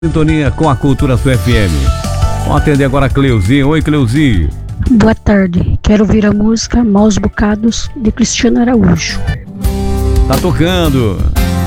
Sintonia com a Cultura Sul FM. Vamos atender agora a Cleuzinho. Oi, Cleuzinho. Boa tarde. Quero ouvir a música Maus Bocados, de Cristiano Araújo. Tá tocando.